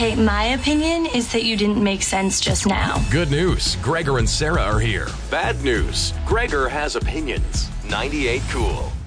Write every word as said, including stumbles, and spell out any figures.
Okay, my opinion is that you didn't make sense just now. Good news. Gregor and Sarah are here. Bad news. Gregor has opinions. ninety-eight Cool.